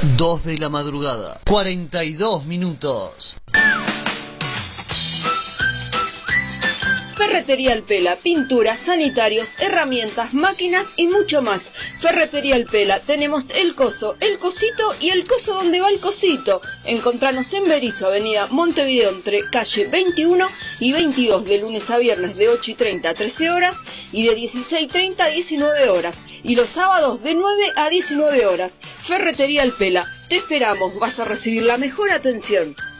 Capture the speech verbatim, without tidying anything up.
dos de la madrugada, cuarenta y dos minutos. Ferretería El Pela, pinturas, sanitarios, herramientas, máquinas y mucho más. Ferretería El Pela, tenemos el coso, el cosito y el coso donde va el cosito. Encontranos en Berisso, avenida Montevideo, entre calle veintiuno y veintidós, de lunes a viernes de ocho y treinta a trece horas y de dieciséis y treinta a diecinueve horas. Y los sábados de nueve a diecinueve horas. Ferretería El Pela, te esperamos, vas a recibir la mejor atención.